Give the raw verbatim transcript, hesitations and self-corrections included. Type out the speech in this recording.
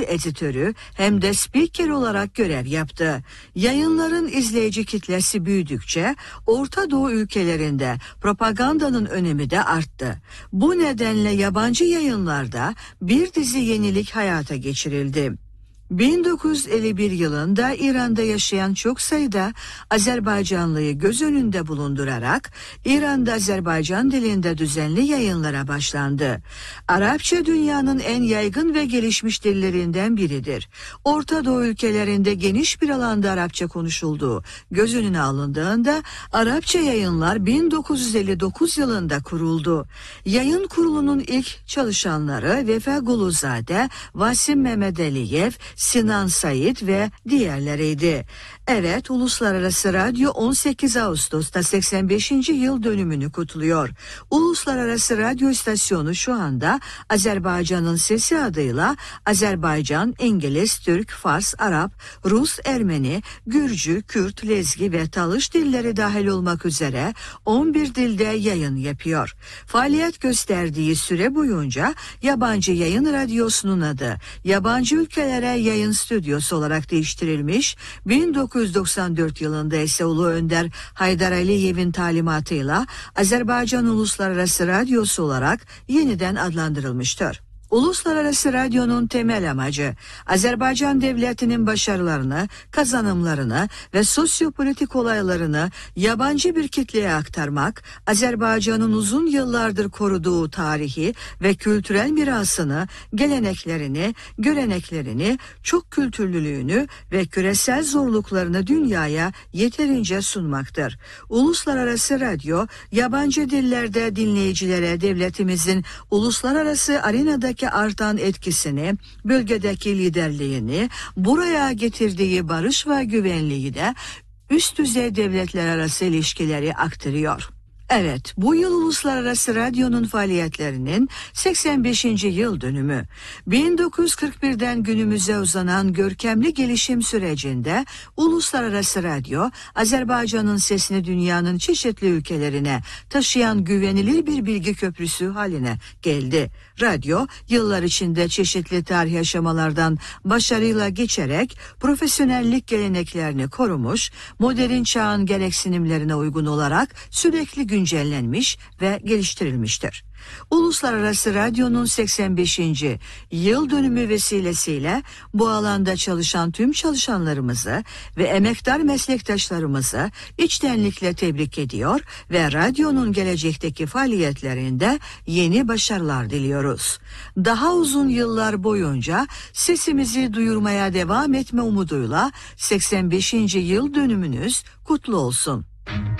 editörü hem de spiker olarak görev yaptı. Yayınların izleyici kitlesi büyüdükçe Orta Doğu ülkelerinde propagandanın önemi de arttı. Bu nedenle yabancı yayınlarda bir dizi yenilik hayata geçirildi. bin dokuz yüz elli bir yılında İran'da yaşayan çok sayıda Azerbaycanlıyı göz önünde bulundurarak İran'da Azerbaycan dilinde düzenli yayınlara başlandı. Arapça dünyanın en yaygın ve gelişmiş dillerinden biridir. Orta Doğu ülkelerinde geniş bir alanda Arapça konuşulduğu göz önüne alındığında Arapça yayınlar bin dokuz yüz elli dokuz yılında kuruldu. Yayın kurulunun ilk çalışanları Vefa Guluzade, Vasim Mehmedaliyev, Sinan Said ve diğerleriydi. Evet, Uluslararası Radyo on sekiz Ağustos'ta seksen beşinci yıl dönümünü kutluyor. Uluslararası Radyo istasyonu şu anda Azerbaycan'ın Sesi adıyla Azerbaycan, İngiliz, Türk, Fars, Arap, Rus, Ermeni, Gürcü, Kürt, Lezgi ve Talış dilleri dahil olmak üzere on bir dilde yayın yapıyor. Faaliyet gösterdiği süre boyunca yabancı yayın radyosunun adı yabancı ülkelere yayın stüdyosu olarak değiştirilmiş. bin dokuz yüz doksan dört yılında ise Ulu Önder Haydar Aliyev'in talimatıyla Azerbaycan Uluslararası Radyosu olarak yeniden adlandırılmıştır. Uluslararası Radyo'nun temel amacı Azerbaycan Devleti'nin başarılarını, kazanımlarını ve sosyopolitik olaylarını yabancı bir kitleye aktarmak, Azerbaycan'ın uzun yıllardır koruduğu tarihi ve kültürel mirasını, geleneklerini, göreneklerini, çok kültürlülüğünü ve küresel zorluklarını dünyaya yeterince sunmaktır. Uluslararası Radyo, yabancı dillerde dinleyicilere devletimizin uluslararası arenadaki artan etkisini, bölgedeki liderliğini, buraya getirdiği barış ve güvenliği de üst düzey devletler arası ilişkileri aktarıyor. Evet, bu yıl Uluslararası Radyo'nun faaliyetlerinin seksen beşinci yıl dönümü. bin dokuz yüz kırk birden günümüze uzanan görkemli gelişim sürecinde Uluslararası Radyo, Azerbaycan'ın sesini dünyanın çeşitli ülkelerine taşıyan güvenilir bir bilgi köprüsü haline geldi. Radyo, yıllar içinde çeşitli tarih aşamalardan başarıyla geçerek profesyonellik geleneklerini korumuş, modern çağın gereksinimlerine uygun olarak sürekli güncellenmiş ve geliştirilmiştir. Uluslararası Radyo'nun seksen beşinci yıl dönümü vesilesiyle bu alanda çalışan tüm çalışanlarımızı ve emektar meslektaşlarımızı içtenlikle tebrik ediyor ve radyonun gelecekteki faaliyetlerinde yeni başarılar diliyoruz. Daha uzun yıllar boyunca sesimizi duyurmaya devam etme umuduyla seksen beşinci yıl dönümünüz kutlu olsun.